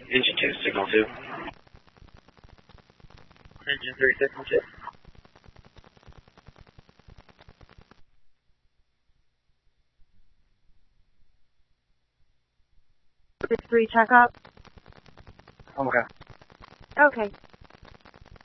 Engine 2, signal 2. Engine 3, signal 2. Six 3, check up. Okay. Okay.